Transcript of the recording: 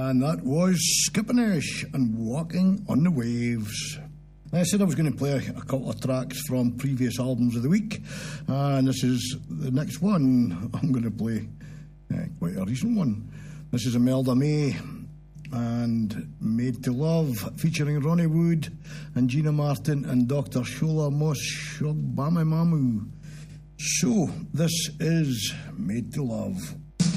And that was Skippiness and Walking on the Waves. I said I was going to play a couple of tracks from previous albums of the week, and this is the next one I'm going to play, quite a recent one. This is Imelda May and Made to Love, featuring Ronnie Wood and Gina Martin and Dr. Shola Moshogbamu. So, this is Made to Love.